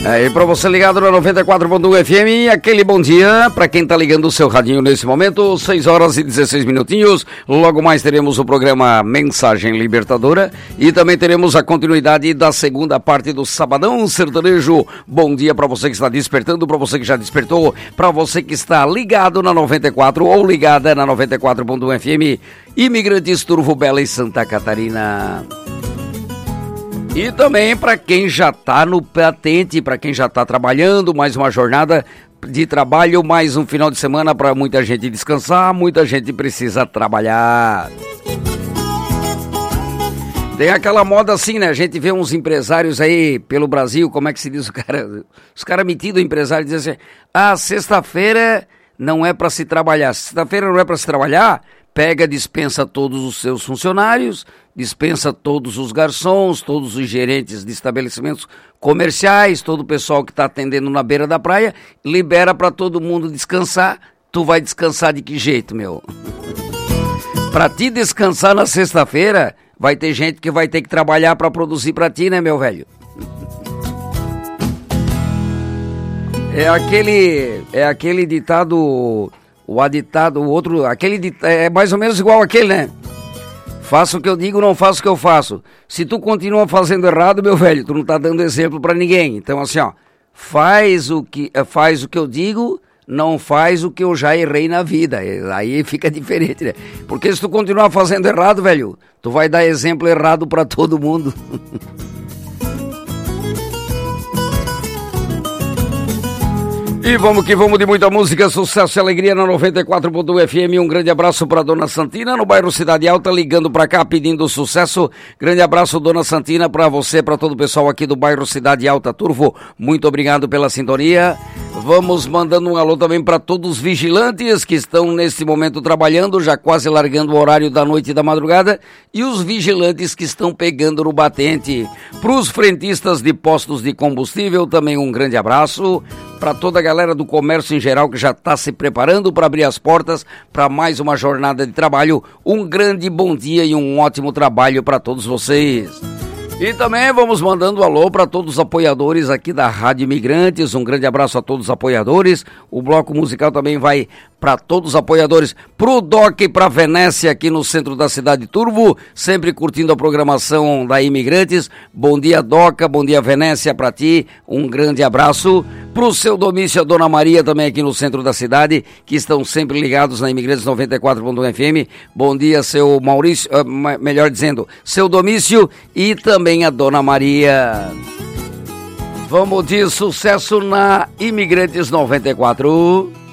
E para você ligado na 94.1 FM, aquele bom dia para quem tá ligando o seu radinho nesse momento, 6 horas e 16 minutinhos. Logo mais teremos o programa Mensagem Libertadora e também teremos a continuidade da segunda parte do Sabadão Sertanejo. Bom dia para você que está despertando, para você que já despertou, para você que está ligado na 94 ou ligada na 94.1 FM, Imigrantes Turvo Bela e Santa Catarina. E também para quem já está no patente, para quem já está trabalhando, mais uma jornada de trabalho, mais um final de semana para muita gente descansar, muita gente precisa trabalhar. Tem aquela moda assim, né? A gente vê uns empresários aí pelo Brasil, como é que se diz o cara? Os caras metidos empresários dizem assim, sexta-feira não é para se trabalhar. Sexta-feira não é para se trabalhar? Pega, dispensa todos os seus funcionários, dispensa todos os garçons, todos os gerentes de estabelecimentos comerciais, todo o pessoal que está atendendo na beira da praia, libera para todo mundo descansar. Tu vai descansar de que jeito, meu? Para ti descansar na sexta-feira, vai ter gente que vai ter que trabalhar para produzir para ti, né, meu velho? É aquele ditado... é mais ou menos igual aquele, né? Faço o que eu digo, não faço o que eu faço. Se tu continua fazendo errado, meu velho, tu não tá dando exemplo pra ninguém. Então assim, ó, faz o que eu digo, não faz o que eu já errei na vida. Aí fica diferente, né? Porque se tu continuar fazendo errado, velho, tu vai dar exemplo errado pra todo mundo. E vamos que vamos de muita música, sucesso e alegria na 94.1 FM. Um grande abraço para Dona Santina, no bairro Cidade Alta, ligando para cá pedindo sucesso. Grande abraço, Dona Santina, para você, para todo o pessoal aqui do bairro Cidade Alta, Turvo. Muito obrigado pela sintonia. Vamos mandando um alô também para todos os vigilantes que estão neste momento trabalhando, já quase largando o horário da noite e da madrugada, e os vigilantes que estão pegando no batente. Para os frentistas de postos de combustível, também um grande abraço. Para toda a galera do comércio em geral que já está se preparando para abrir as portas para mais uma jornada de trabalho, um grande bom dia e um ótimo trabalho para todos vocês. E também vamos mandando alô para todos os apoiadores aqui da Rádio Imigrantes, um grande abraço a todos os apoiadores. O bloco musical também vai para todos os apoiadores, pro Doc e pra Venécia aqui no centro da cidade de Turvo, sempre curtindo a programação da Imigrantes. Bom dia, Doca, bom dia, Venécia, para ti, um grande abraço. Pro seu Domício, a Dona Maria também aqui no centro da cidade, que estão sempre ligados na Imigrantes 94.1 FM. Bom dia, seu Maurício, melhor dizendo, seu Domício e também a Dona Maria. Vamos de sucesso na Imigrantes 94.